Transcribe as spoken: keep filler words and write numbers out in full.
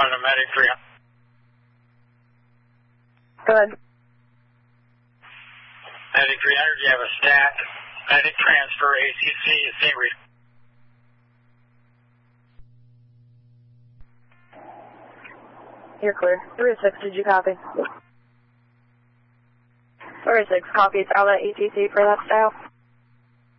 one to Medic three hundred. Go ahead. Medic three hundred, you have a stat. Medic transfer, A C C, is Saint Rita. You're clear. three oh six, did you copy? three oh six, copy. It's outlet E T C for that style.